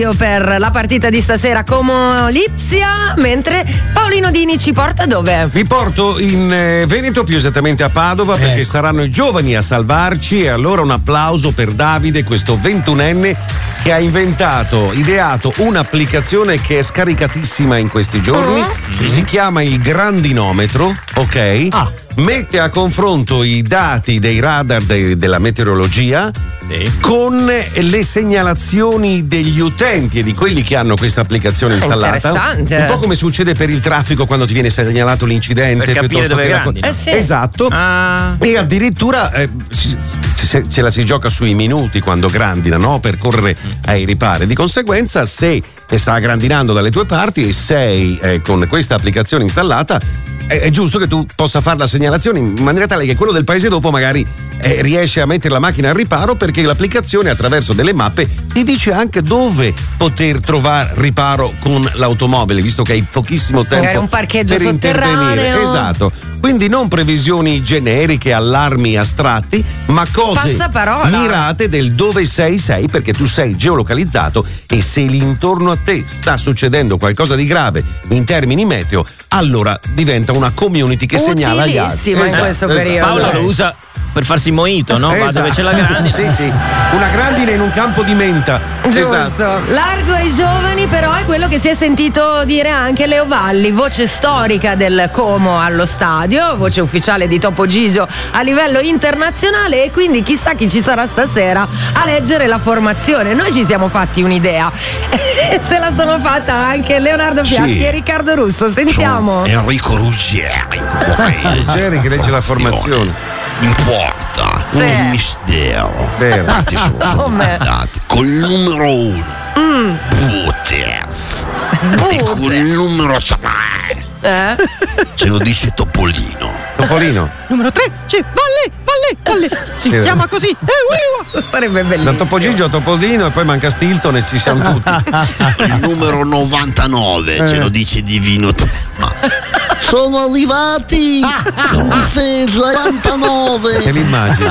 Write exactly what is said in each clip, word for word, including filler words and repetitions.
per la partita di stasera Como Lipsia, mentre Paolino Dini ci porta dove? Vi porto in eh, Veneto, più esattamente a Padova, perché ecco. saranno i giovani a salvarci. E allora un applauso per Davide, questo ventunenne che ha inventato, ideato un'applicazione che è scaricatissima in questi giorni. Mm. Si chiama il grandinometro, ok? Ah. Mette a confronto i dati dei radar de- della meteorologia Sì. con le segnalazioni degli utenti e di quelli che hanno questa applicazione installata. Interessante. Un po' come succede per il traffico quando ti viene segnalato l'incidente, Per capire piuttosto dove che la grandi, co- no? Eh sì. Esatto. Ah. E addirittura eh, si- se- ce la si gioca sui minuti quando grandina, no? Per correre ai ripari. Di conseguenza, se sta grandinando dalle tue parti e sei eh, con questa applicazione installata, è, è giusto che tu possa fare la segnalazione in maniera tale che quello del paese dopo magari eh, riesce a mettere la macchina al riparo, perché l'applicazione attraverso delle mappe ti dice anche dove poter trovare riparo con l'automobile, visto che hai pochissimo tempo Magari un parcheggio per intervenire. sotterraneo. Esatto. Quindi non previsioni generiche, allarmi astratti, ma cose Passaparola. mirate del dove sei sei, perché tu sei geolocalizzato e se lì intorno a te sta succedendo qualcosa di grave in termini meteo, allora diventa una community che segnala agli altri. Utilissima in questo periodo. Paola lo usa per farsi mojito, no? Va Esatto. dove c'è la grandine. Sì, sì. Una grandine in un campo di menta. Giusto. Esatto. Largo ai giovani, però è quello che si è sentito dire anche Leo Valli, voce storica del Como allo stadio, voce ufficiale di Topo Gigio a livello internazionale, e quindi chissà chi ci sarà stasera a leggere la formazione. Noi ci siamo fatti un'idea. Se la sono fatta anche Leonardo Fiaschi Sì. e Riccardo Russo. Sentiamo. Sono Enrico Ruggieri. Ruggeri che legge la formazione. In porta, Sì. un mistero. Mistero. Tanti sono, sono Come? comandati. Col numero uno, Mm. Buter. E con il numero tre, Eh? ce lo dice Topolino. Topolino. Numero tre c'è Valle, Valle, Valle. Si Sì. chiama così. Eh, uiva. Sarebbe Da bellissimo. Topo Gigio a Topolino, e poi manca Stilton e ci siamo tutti. Il numero novantanove, ce lo dice Divino Tema. Sono arrivati in difesa novantanove. Te l'immagini?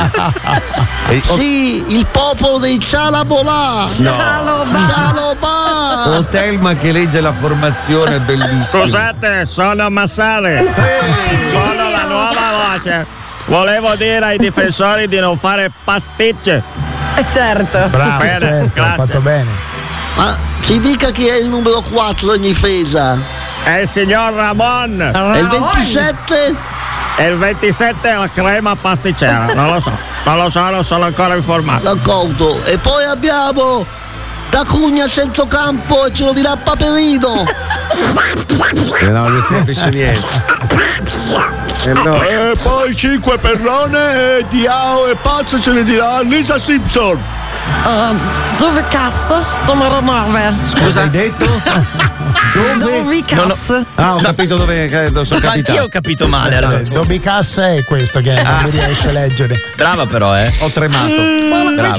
E- oh, Sì, il popolo dei Cialabolà. Ciao, ba. Cialobà. oh, Telma che legge la formazione, è bellissimo. Scusate, sono Massale. Sono la nuova voce. Volevo dire ai difensori di non fare pasticce. Eh, certo. Bravo, Bene, certo, hai grazie. fatto bene. Ma ci dica chi è il numero quattro in difesa. È il signor Ramon. E il ventisette? E il ventisette è la crema pasticcera. Non lo so. Non lo so, non sono ancora informato. D'accordo. E poi abbiamo Da Cugna a centrocampo e ce lo dirà Paperino. Eh no, non si capisce niente. Eh no. E poi cinque Perrone e Diao e Pazzo ce ne dirà Lisa Simpson. Uh, dove cazzo? Numero nove. Cosa hai detto? Dove? Dove cazzo? Ah, ho capito dove, eh, dove sono Ma anch'io ho capitato. capito male. Eh, allora. Dobicassa è questo che non mi riesce a leggere. Brava però, eh. Ho tremato. Sono Brava.